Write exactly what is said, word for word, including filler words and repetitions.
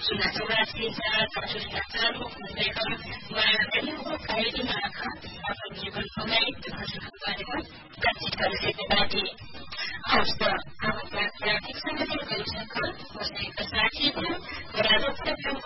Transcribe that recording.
Sulla stessa giornata, ma venivo caire in acqua, ma non mi commento, ma si fa practicare siete dati hasta a practicare siete dati con così passati per adottare